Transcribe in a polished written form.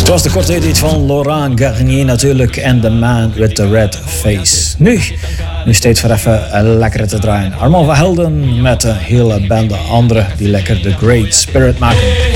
Het was de korte edit van Laurent Garnier natuurlijk en The Man with the Red Face. Nu steeds voor even lekker te draaien. Armand van Helden met een hele bende anderen die lekker de Great Spirit maken.